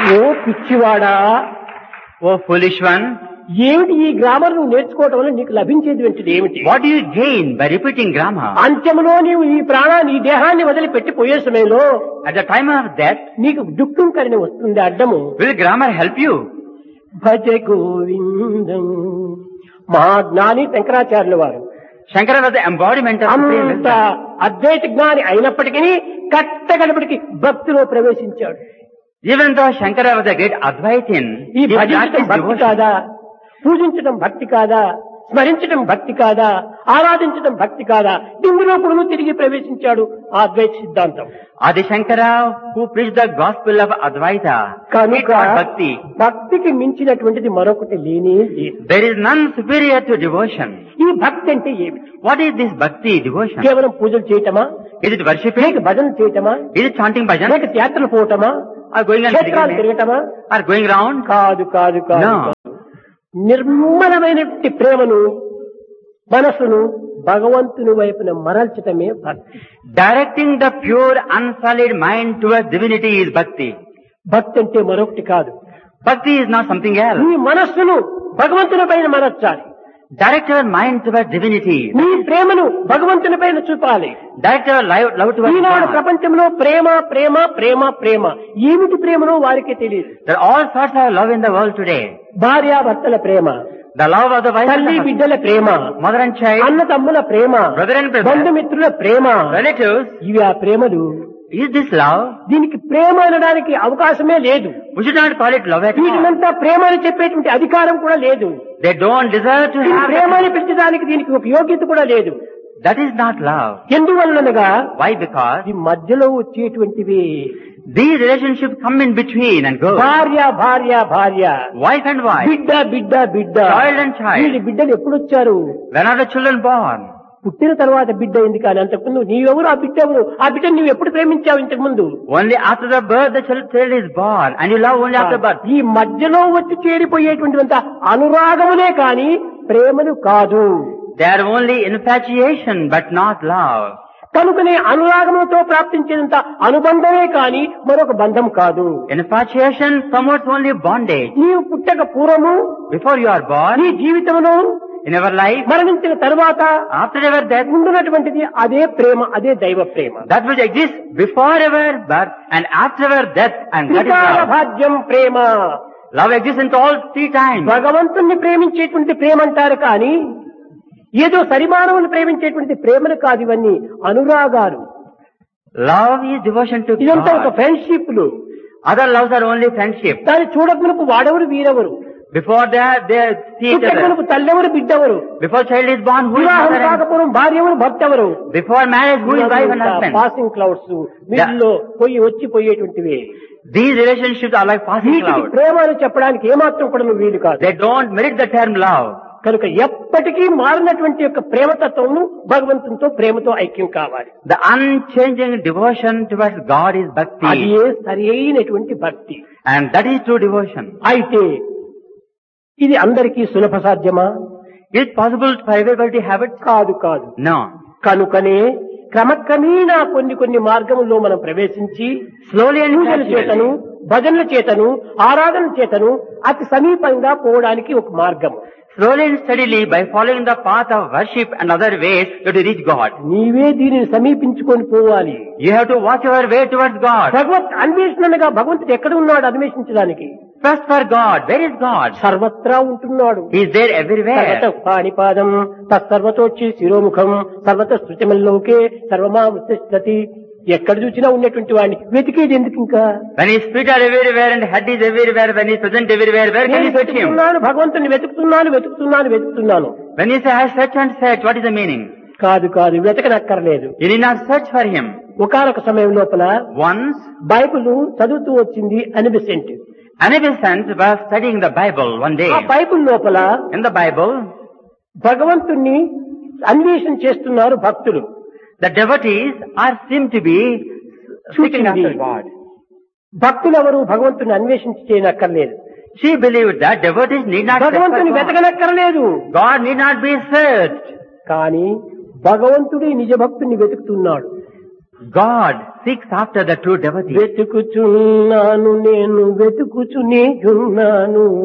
ఓ పిచ్చివాడా, Oh foolish one, ఏమిటి ఈ grammar నువ్వు నేర్చుకోవటం వల్ల నీకు లభించేది ఏమిటి? what do you gain by repeating grammar? అంత్యములో నీవు ఈ ప్రాణాన్ని ఈ దేహాన్ని వదిలిపెట్టి పోయే సమయంలో At the time of death, నీకు దుఃఖం కలిగి వస్తుంది అడ్డము. will grammar help you? భజ గోవిందం. మా జ్ఞాని శంకరాచార్యుల వారు Shankara was the embodiment of supreme అంత wisdom. అద్వైత జ్ఞాని అయినప్పటికీ కట్టగడపటికి భక్తిలో ప్రవేశించాడు. Even though Shankara was a great Advaitin, ఈ he భజించడం practiced భక్తి devotion. కాదా, పూజించడం భక్తి కాదా, స్మరించడం భక్తి కాదా, ఆరాధించడం భక్తి కాదా? ఇందులో కూడా తిరిగి ప్రవేశించాడు ఆ అద్వైత సిద్ధాంతం. Adi Shankara, who preached the gospel of Advaita, he కనుక taught bhakti. భక్తికి మించినటువంటిది మరొకటి లేనే లేదు. There is none superior to devotion. ఈ భక్తి అంటే ఏమిటి? What is this bhakti, devotion? కేవలం పూజలు చేయటమా, Is it worshipping? లేక భజన చేయటమా, Is it chanting bhajan? లేక యాత్రలు పోవటమా, Or going and క్షేత్రాలు pilgrimage? తిరగటమా? Or going round? కాదు కాదు కాదు. No. నిర్మలమైనటువంటి ప్రేమను, మనసును భగవంతుని వైపున మరల్చటమే భక్తి. Directing the pure, unsullied mind towards divinity is bhakti. భక్తి అంటే మరొకటి కాదు. Bhakti is not something else. నీ మనస్సును భగవంతుని పైన మరల్చాలి. Direct your mind towards divinity. నీ ప్రేమను భగవంతుని పైన చూపాలి. Direct your love towards Eenadu God. ప్రపంచంలో ప్రేమ ప్రేమ ప్రేమ ప్రేమ, ఏమిటి ప్రేమనో వారికి తెలియదు. There are all sorts of love in the world today. భార్యాభర్తల ప్రేమ, The love of the wife and తల్లి the husband, బిడ్డల ప్రేమ, mother and child, అన్న తమ్ముల ప్రేమ, brother and brother, బంధుమిత్రుల ప్రేమ, relatives. ఇవి ఆ ప్రేమలు. Is this love? దీనికి ప్రేమ అనడానికి అవకాశమే లేదు. We should not call it love at all. వీటినంతా ప్రేమ అని చెప్పేటువంటి అధికారం కూడా లేదు. They don't deserve to ఈ have ప్రేమ అని that. పెట్టడానికి దీనికి ఒక యోగ్యత కూడా లేదు. That is not love. ఎందువల్లనగా Why? Because ఈ మధ్యలో వచ్చేటువంటివి these relationships come in between and go. భార్య భార్య భార్య, Wife and wife. బిడ్డ బిడ్డ బిడ్డ. Child and child. వీళ్ళ బిడ్డలు ఎప్పుడు వచ్చారు? When are the children born? పుట్టిన తర్వాత బిడ్డ అయింది, కానీ అంతకుముందు నీవెవరు, ఆ బిడ్డ ఎవరు? ఆ బిడ్డను నువ్వు ఎప్పుడు ప్రేమించావు ఇంతకు ముందు? Only after the birth the child is born, and you love only after birth. ఈ మధ్యలో వచ్చి చేరిపోయేటువంటివంత అనురాగములే కాని ప్రేమలు కాదు. They are only infatuation, but not love. కనుకనే అనురాగములతో ప్రాప్తించేంత అనుబంధమే కాని మరొక బంధం కాదు. Infatuation promotes only bondage. నీవు పుట్టక పూర్వము, Before you are born, నీ జీవితంలో in our life, మరణించిన తరువాత after our death, ఉండునటువంటిది అదే ప్రేమ, అదే దైవ ప్రేమ. that which exists before our birth and after our death, and that is త్రికాల love. భాగ్యం ప్రేమ. Love exists in all three times. భగవంతుణ్ణి ప్రేమించేటువంటి ప్రేమ అంటారు కానీ ఏదో సరిమానవుని ప్రేమించేటువంటి ప్రేమలు కాదు, ఇవన్నీ అనురాగాలు. Love is devotion to ఇదంతా ఒక God. ఫ్రెండ్షిప్లు. Other loves are only friendship. దాన్ని చూడకునకు వాడెవరు వీరెవరు, Before that, they see each other. పుట్టకునకు తల్లెవరు బిడ్డెవరు, Before child is born, who is వివాహం mother and కాకపోవడం భార్యెవరు భర్తెవరు. before marriage, who is wife and husband. Passing clouds వీటిలో పోయి వచ్చి పోయేటువంటివి. These relationships are like passing వీటికి clouds. ప్రేమ అని చెప్పడానికి ఏమాత్రం కూడా నువ్వు వీలు కాదు. They don't merit the term love. కనుక ఎప్పటికీ మారినటువంటి యొక్క ప్రేమతత్వము భగవంతునితో ప్రేమతో ఐక్యం కావాలి. The unchanging devotion towards God is అది bhakti, సరి అయినటువంటి భక్తి. and that is true devotion. అయితే ఇది అందరికీ సులభ సాధ్యమా? Is it possible for everybody to have it? కాదు కాదు. No. కనుకనే క్రమక్రమేణా కొన్ని మార్గముల్లో మనం ప్రవేశించి Slowly and పూజల gradually. చేతను, భజనల చేతను, ఆరాధన చేతను అతి సమీపంగా పోవడానికి ఒక మార్గం. Slowly and steadily, by following the path of worship and other ways, you have to reach God. నీవే దీనిని సమీపించుకొని పోవాలి. You have to watch your way towards God. భగవత్ అన్వేషణగా భగవంతుడు ఎక్కడ ఉన్నాడు అన్వేషించడానికి? First for God. Where is God? సర్వత్రా ఉంటున్నాడు. He is there everywhere. సర్వత పాణిపాదం తత్సర్వతోచ్చి శిరోముఖం సర్వత శృతిమల్లోకే సర్వమావృతి. ఎక్కడ చూసినా ఉన్నటువంటి వాడిని వెతికేది ఎందుకు ఇంకా? When his feet are everywhere and head is everywhere, when he is present everywhere, where can నేను you search him? వెతుకుతున్నాను, భగవంతుని వెతుకుతున్నాను. When you say, I search and search, what is the meaning? కాదు కాదు, వెతకనక్కర్లేదు. You need not search for him. ఒకానొక సమయం లోపల Once, Bible చదువుతూ వచ్చింది Annie Besant. Anabisant was studying the Bible one day. ఆ బైబిల్ లోపల In the Bible, భగవంతుణ్ణి అన్వేషణ చేస్తున్నారు భక్తులు. the devotees are seem to be seeking after God. భక్తులెవరు భగవంతుని అన్వేషించి చేయనక్కర్లేదు. She believed that devotees need not search భగవంతుని for God. వెతకనక్కర్లేదు. God need not be searched. కానీ భగవంతుడే నిజ భక్తుని వెతుకుతున్నాడు. God seeks after the true devotee. వెతుకుచున్నాను నేను వెతుకుచునేయున్నాను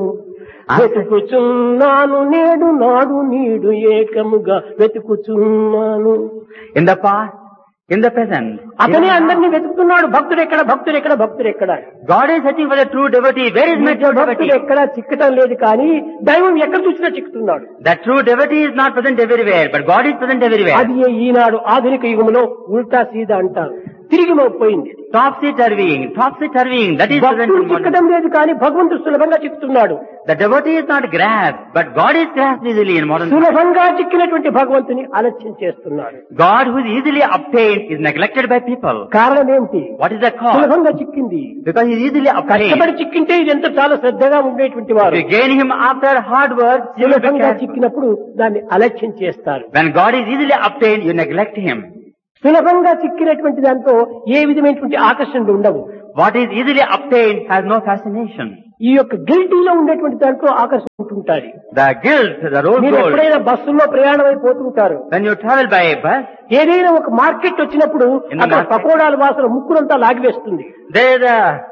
వెతుకుచున్నాను నేడు నాడు నీడు ఏకముగా వెతుకుచున్నాను. In the past, in the present, అతనే అందరినీ వెతుకుతున్నాడు. భక్తుడెక్కడ భక్తుడెక్కడ భక్తుడెక్కడ. God is searching for the true devotee. Where is my true devotee? భక్తుడు ఎక్కడా చిక్కటం లేదు, కానీ దైవం ఎక్కడ చూసినా చిక్కుతున్నాడు. The true devotee is not present everywhere, but God is present everywhere. అది ఈనాడు ఆధునిక యుగంలో ఉల్టా సీదా అంటారు. తిరిగి పోయింది. Topsy-turvying. That is present భక్తుడు in modern. చిక్కడం లేదు, కానీ భగవంతుడు సులభంగా చిక్కుతున్నాడు. The devotee is not grasped, but God is grasped easily in modern times. సులభంగా చిక్కినటువంటి భగవంతుని ఆలస్యం చేస్తున్నాడు. God who is easily obtained is neglected by people. కారణం ఏమిటి? What is the cause? సులభంగా చిక్కింది. Because he is easily obtained. కష్టపడి చిక్కింటే ఇది ఎంత చాలా శ్రద్ధగా ఉండేటువంటి వారు. If you gain him after hard work, you will be సులభంగా careful. చిక్కినప్పుడు దాన్ని అలక్ష్యం చేస్తారు. When God is easily obtained, you neglect him. సులభంగా చిక్కినటువంటి దాంతో ఏ విధమైనటువంటి ఆకర్షణలు ఉండవు. What is easily obtained has no fascination. ఈ యొక్క గిల్టీలో ఉండేటువంటి దాంట్లో ఆకర్షణ ఉంటుంటారు. The guilt, the rose మీరు gold. ఎప్పుడైనా బస్సుల్లో ప్రయాణం అయిపోతుంటారు. When you travel by bus, ఏదైనా ఒక మార్కెట్ వచ్చినప్పుడు In the అక్కడ market. పకోడాల వాసన ముక్కునంతా లాగివేస్తుంది. there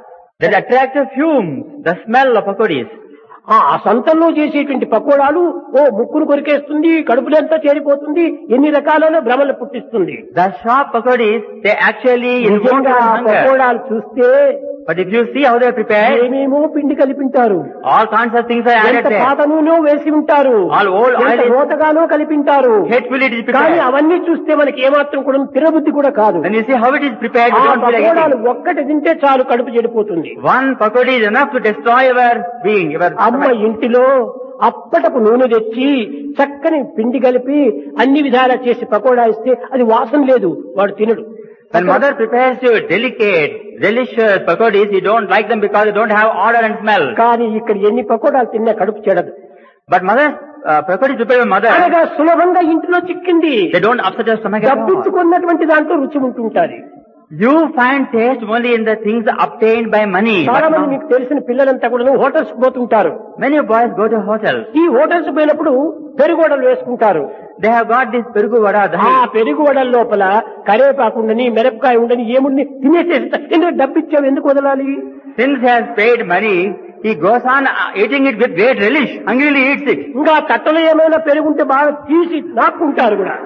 is attractive fumes, the smell of pakodis. ఆ సంతంలో చేసేటువంటి పకోడాలు ముక్కును కొరికేస్తుంది, కడుపులంతా చేరిపోతుంది, ఎన్ని రకాలైన భ్రమలు పుట్టిస్తుంది. The sharp pakodis, they actually invoke నిజంగా ఆ hunger. పకోడాలు చూస్తే But if you see how they are prepared, ఏమేమో పిండి కలిపింటారు, all kinds of things are added ఎంత there. పాత నూనె వేసి ఉంటారు, All old ఎంత oil is- రోతగానో కలిపింటారు. Hatefully it is కానీ prepared. అవన్నీ చూస్తే మనకి ఏమాత్రం కూడా తిరబుద్ధి కూడా కాదు. When you see how it is prepared, ఆ you don't feel like పకోడాలు eating. ఒక్కటి తింటే చాలు, కడుపు చెడిపోతుంది. One pakodi is enough to destroy your being, your అమ్మ stomach. ఇంటిలో అప్పటపు నూనె తెచ్చి చక్కని పిండి కలిపి అన్ని విధాలా చేసి పకోడా ఇస్తే అది వాసన లేదు, వాడు తినడు. When mother prepares you delicate, delicious pakodis, you don't like them because they don't have odor and smell. కానీ ఇక్కడ ఎన్ని పకోడాలు తిన్నా కడుపు చెడదు. But mother's pakodis prepared by mother, అనగా సులభంగా ఇంట్లో చిక్కింది. they don't upset your stomach at all. డబ్బిచ్చుకున్నటువంటి దాంట్లో రుచి ఉంటుంటాది. You find taste only in the things obtained by money. చాలా But మంది now, మీకు తెలిసిన పిల్లలంతా కూడా హోటల్స్ పోతుంటారు. many boys go to hotels. ఈ హోటల్స్ పోయినప్పుడు పెరుగువడలు వేసుకుంటారు. They have got this perugu vada, ఆ dahi. పెరుగువడల లోపల కరివేపాకు ఉండని, మిరపకాయ ఉండని, ఏముండి తినేసేస్తా. ఎందుకు డబ్బిచ్చావు, ఎందుకు వదలాలి? Since he has paid money, he goes on eating it with great relish. Hungrily eats it. ఇంకా తట్టలో ఏమైనా పెరుగుంటే బాగా తీసి నాక్కుంటారు కూడా.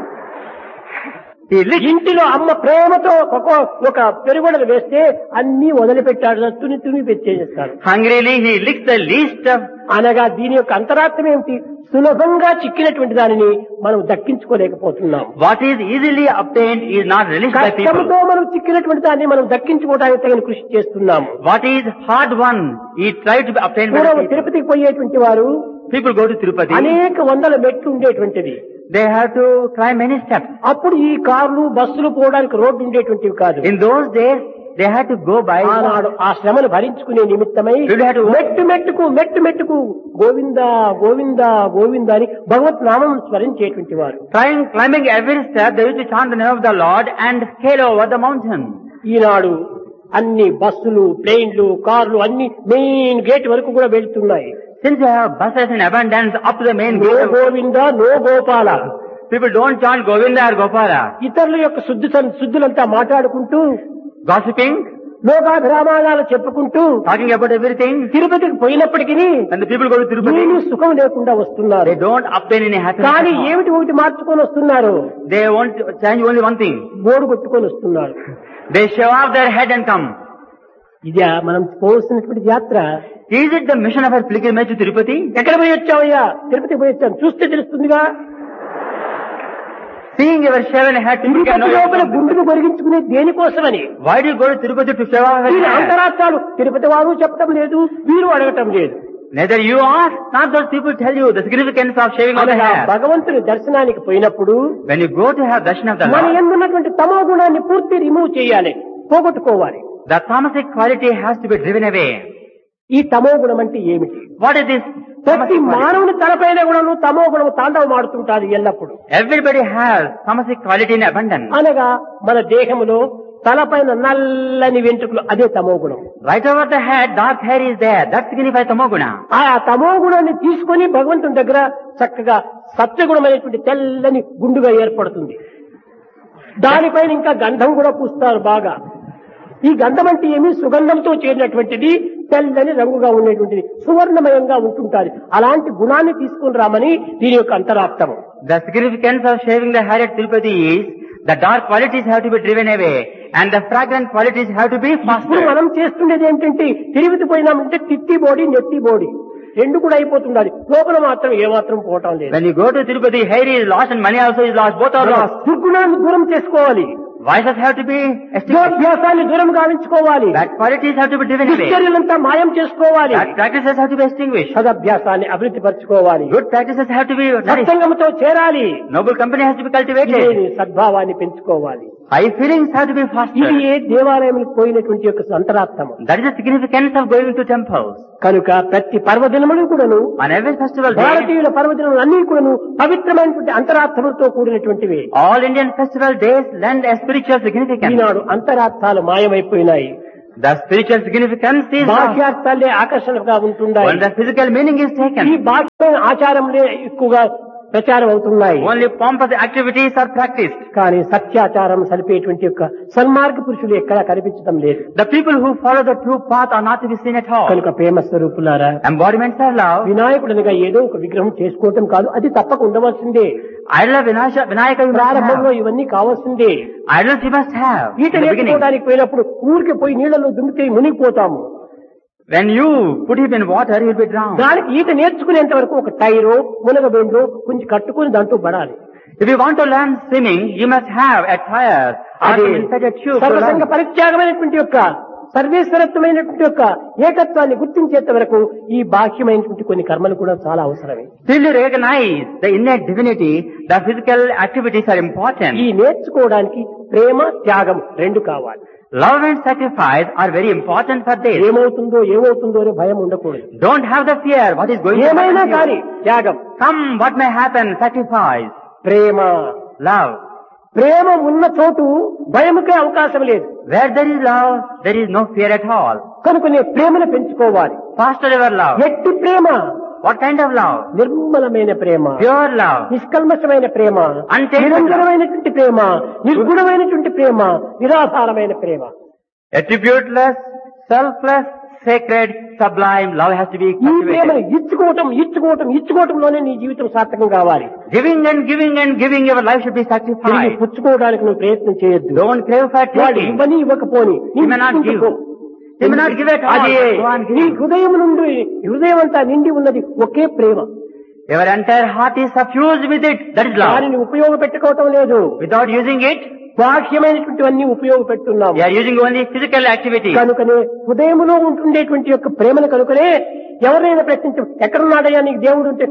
He licks. ఇంటిలో అమ్మ ప్రేమతో ఒక పెరుగుడలు వేస్తే అన్ని వదిలిపెట్టాడు, తుని పెట్టేస్తారు. Hungrily he licks the least of. అనగా దీని యొక్క అంతరార్థం ఏమిటి? సులభంగా చిక్కినటువంటి దానిని మనం దక్కించుకోలేకపోతున్నాం. What is easily obtained is not relished by people. కష్టంతో మనం చిక్కినటువంటి దాన్ని మనం దక్కించుకోవడానికి తగిన కృషి చేస్తున్నాము. What is hard won, he tried to be obtained by the పూర్వం people. తిరుపతికి పోయేటువంటి వారు People go to Tirupati. అనేక వందల మెట్లు ఉండేటువంటిది. They have to climb many steps. అప్పుడు ఈ కార్లు బస్సులు పోవడానికి రోడ్డు ఉండేటువంటివి కాదు. In those days, they had to go by. ఆనాడు ఆ శ్రమను భరించుకునే నిమిత్తమై People had to మెట్టు మెట్టుకు గోవిందా గోవిందా గోవిందా అని భగవత్ నామం స్మరించేటువంటి వారు. Climbing every step, they used to chant the name of the Lord and scale over the mountain. ఈనాడు అన్ని బస్సులు, ప్లేన్లు, కార్లు అన్ని మెయిన్ గేట్ వరకు కూడా వెళ్తున్నాయి. Since they have buses in abundance up to the main no gate, Govinda no Gopala. people don't chant Govinda or Gopala. ఇతరుల యొక్క శుద్ధులంతా మాట్లాడుకుంటూ, Gossiping, లోకాభిరామాలు చెప్పుకుంటూ talking about everything. తిరుపతికి పోయినప్పటికీ When the people go to ఏమీ Tirupati, సుఖం లేకుండా వస్తున్నారు. they don't obtain any happiness. కానీ at all. ఏమిటి ఒకటి మార్చుకొని వస్తున్నారు, They want to change only one thing. Board కొట్టుకొని వస్తున్నారు. They shave off their head and come. ఇదే మనం పోవలసినటువంటి యాత్ర. Is it the mission of our pilgrimage to Tirupati? ఎక్కడ పోయి వచ్చావయ్యా? తిరుపతి పోయి వచ్చాను, చూస్తే తెలుస్తుందిగా. Seeing your shaven head, people can know Tirupati you లోపల come. గుండును కొరిగించుకునే దేనికోసమని? Why do you go to Tirupati to shave off your దీని head? అంతరార్థాలు తిరుపతి వారు చెప్పడం లేదు, వీరు అడగటం లేదు. Neither you ask, not those people tell you the significance of shaving off the అనగా hair. భగవంతుని దర్శనానికి పోయినప్పుడు When you go to have darshan of the మన Lord, ఎందున్నటువంటి తమో గుణాన్ని పూర్తి రిమూవ్ చేయాలి, పోగొట్టుకోవాలి. the tamasic quality has to be driven away. ఈ తమో గుణం అంటే ఏమిటి? What is this ప్రతి tamasic quality? మానవుని తలపైన గుణము తమో గుణము తాండవం ఆడుతుంటారు ఎల్లప్పుడు. Everybody has tamasic quality in abundance. అనగా మన దేహములో తలపైన నల్లని వెంట్రుకలు, అదే తమో గుణం. Right over the head, dark hair is there. That signifies tamoguna. ఆ తమో గుణాన్ని తీసుకొని భగవంతుని దగ్గర చక్కగా సత్వగుణమైనటువంటి తెల్లని గుండుగా ఏర్పడుతుంది. దానిపైన ఇంకా గంధం కూడా పూస్తారు బాగా. ఈ గంధం అంటే ఏమి? సుగంధంతో చేరినటువంటిది, తెల్లని రంగుగా ఉండేటువంటిది, సువర్ణమయంగా ఉంటుంటారు. అలాంటి గుణాన్ని తీసుకుని రామని దీని యొక్క అంతరార్థము. The significance of shaving the hair at Tirupati is the dark qualities have to be driven away and the fragrant qualities have to be ఇప్పుడు fostered. మనం చేస్తుండేది ఏంటంటే, తిరుపతి పోయినామంటే తిత్తి బోడి నెత్తి బోడి రెండు కూడా అయిపోతుండాలి, లోపల మాత్రం ఏమాత్రం పోవటం లేదు. When you go to Tirupati, hair is lost and money also is lost. Both are lost. దుర్గుణాన్ని దూరం చేసుకోవాలి, Vices have to be extinguished. యోగ్యాసాన్ని దూరం గావించుకోవాలి, Bad qualities have to be driven away. దుశ్చర్యలంతా మాయం చేసుకోవాలి, Bad practices have to be extinguished. సదభ్యాసాన్ని అభివృద్ధి పరచుకోవాలి, Good practices have to be nourished. సత్సంగంతో చేరాలి, Noble company has to be cultivated. ఇదేని సద్భావాన్ని పెంచుకోవాలి. High feelings have to be ఇది fostered. ఏ దేవాలయంలో పోయినటువంటి యొక్క అంతరార్థము. That is the significance of going to temples. కనుక ప్రతి పర్వదినములు కూడాను, On every festival day, భారతీయుల పర్వదినములు అన్ని కూడాను పవిత్రమైనటువంటి అంతరార్థములతో కూడినటువంటివి. all Indian festival days lend a spiritual significance. Eenadu అంతరార్థాలు మాయమైపోయినాయి, The spiritual significance is lost బాహ్యార్థాలే ఆకర్షణగా ఉంటున్నాయి. when the physical meaning is ఈ taken. బాహ్యమైన ఆచారంలే ఎక్కువగా ప్రచారం అవుతున్నాయి. Only pompous activities are practiced. కానీ సత్యాచారం సలిపేటువంటి యొక్క సన్మార్గ పురుషులు ఎక్కడా కనిపించడం లేదు. The people who follow the true path are not to be seen at all. కనుక ప్రేమ స్వరూపులారా, Embodiments of love. వినాయకుడినిగా ఏదో ఒక విగ్రహం చేసుకోవటం కాదు, అది తప్పక ఉండవలసిందే. Idol of Vinayaka you must ప్రారంభంలో have. ఇవన్నీ కావాల్సిందే. Idols you must have. ఈత In the beginning. నేర్చుకోవడానికి పోయినప్పుడు ఊరికి పోయి నీళ్లలో దుమితే మునిగిపోతాము. When you put him in water, he will be drowned. దానికి ఈత నేర్చుకునేంత వరకు ఒక టైరో మునగబెండో కొంచెం కట్టుకుని దాంట్లో పడాలి. If you want to learn swimming, you must have a tire or అది to insert a tube to సర్వసంగ learn. పరిత్యాగమైనటువంటి యొక్క సర్వేశ్వరత్వమైనటువంటి యొక్క ఏకత్వాన్ని గుర్తించేంత వరకు ఈ బాహ్యమైనటువంటి కొన్ని కర్మలు కూడా చాలా అవసరమే. Till you recognize the innate divinity, the physical activities are important. ఈ నేర్చుకోవడానికి ప్రేమ త్యాగం రెండు కావాలి. Love and sacrifice are very important for this. ఏమవుతుందో అనే భయం ఉండకూడదు. Don't have the fear what is going to ఏమైనా happen to కానీ you. త్యాగం, Come what may happen, sacrifice, Prema. love. ప్రేమ ఉన్న చోటు భయముకే అవకాశం లేదు. Where there is love, there is no fear at all. కనుక నీ ప్రేమను పెంచుకోవాలి. Foster your love. ఎట్టి ప్రేమ? What kind of love? నిర్మలమైన ప్రేమ, Pure love. నిష్కల్మషమైన Prema, Untainted నిరంజనమైనటువంటి Prema, నిర్గుణమైనటువంటి Prema, నిరాధారమైన Prema. Attributeless, selfless, sacred, sublime love has to be ఈ ప్రేమను cultivated. ఇచ్చుకోవటంలోనే నీ జీవితం సార్థకం కావాలి. Giving and giving and giving, your life should be తిరిగి sacrificed. పుచ్చుకోవడానికి నువ్వు ప్రయత్నం చేయొద్దు. Don't crave for వాడు taking. ఇవ్వని ఇవ్వకపోని He may not give. He may not give at all. అదే Go on నీ giving. హృదయం నుండి హృదయం అంతా నిండి ఉన్నది ఒకే ప్రేమ. Your entire heart is suffused with it. That is love. దానిని ఉపయోగపెట్టుకోవటం లేదు. Without using it, బాహ్యమైనటువంటివన్నీ ఉపయోగపెడుతున్నాము. you are using only physical activity. కనుకనే హృదయంలో ఉంటుండేటువంటి యొక్క ప్రేమను కనుకనే ఎవరైనా ప్రశ్నించం, ఎక్కడున్నాడయ్యా నీకు దేవుడు ఉంటే,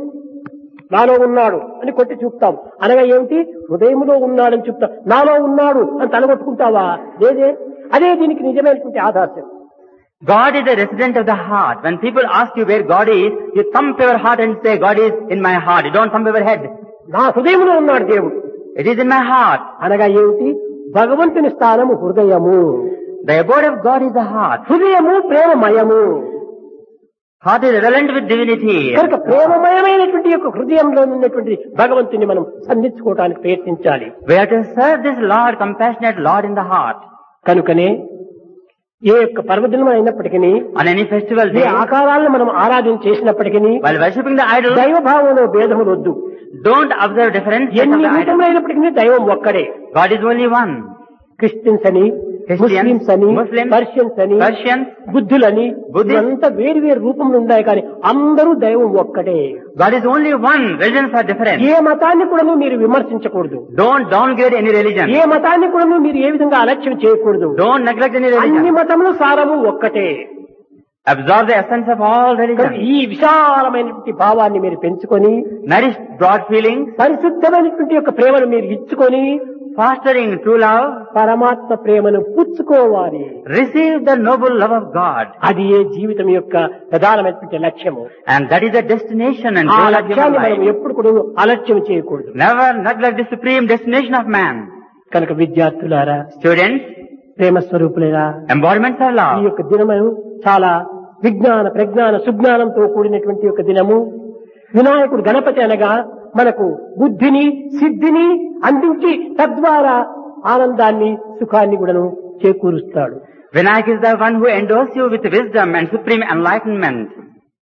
నాలో ఉన్నాడు అని కొట్టి చూపుతాం. అనగా ఏమిటి? హృదయంలో ఉన్నాడని చెప్తాం. నాలో ఉన్నాడు అని తలగొట్టుకుంటావా? లేదే. అదే దీనికి నిజమైనటువంటి ఆదర్శం. God is the resident of the heart. When people ask you where God is, you thump your heart and say, God is in my heart. You don't thump your head. నా హృదయంలో ఉన్నాడు దేవుడు. It is in my heart. అనగా ఏమిటి? భగవంతుని స్థానము హృదయము. The abode of God is the heart. హృదయము ప్రేమమయము. Heart is relevant with divinity. కనుక ప్రేమమయమైనటువంటి యొక్క హృదయంలో ఉన్నటువంటి భగవంతుని మనం సంధించుకోవడానికి ప్రయత్నించాలి. We have to serve this Lord, compassionate Lord in the heart. కనుకనే ఏ యొక్క పర్వదినం అయినప్పటికీ, On any festival A day, ఆకారాలను మనం ఆరాధన చేసినప్పటికీ while worshipping the idol, దైవభావంలో భేదములు వద్దు. don't observe difference of ఎన్ని the idol. రూపములైనప్పటికీ దైవం ఒక్కడే. God is only one. Christians అని, ముస్లిమ్స్ అని, Muslims, పర్షియన్స్ అని, Persians, బుద్ధులని, Buddhists. ఇవంతా వేరు వేరు రూపములు ఉన్నాయి కానీ అందరూ దైవం ఒక్కటే. God is only one. Religions are different. ఏ మతాన్ని కూడా మీరు విమర్శించకూడదు. Don't downgrade any religion. ఏ మతాన్ని కూడా మీరు ఏ విధంగా అలక్ష్యం చేయకూడదు. Don't neglect any అన్ని religion. మతముల సారము ఒక్కటే. Absorb the essence of all religions. ఈ విశాలమైనటువంటి భావాన్ని మీరు పెంచుకొని, Nourish broad feelings. పరిశుద్ధమైనటువంటి యొక్క ప్రేమను మీరు ఇచ్చుకొని, Fostering true love. పరమాత్మ ప్రేమను పుచ్చుకోవాలి. Receive the noble love of God. అది ఏ జీవితం యొక్క ప్రధానమైనటువంటి లక్ష్యము. And that is the destination and ఆ goal of human లక్ష్యాన్ని మనం life. ఎప్పుడు కూడా అలక్ష్యం చేయకూడదు. Never neglect the supreme destination of man. కనుక విద్యార్థులారా, Students, ప్రేమ స్వరూపులేరా, embodiments of ఈ love. యొక్క దినము చాలా విజ్ఞాన ప్రజ్ఞాన సుజ్ఞానంతో కూడినటువంటి యొక్క దినము. వినాయకుడు గణపతి అనగా మనకు బుద్ధిని సిద్ధిని అందించి తద్వారా ఆనందాన్ని సుఖాన్ని కూడాను చేకూరుస్తాడు. Vinayak is the one who endows you with wisdom and supreme enlightenment.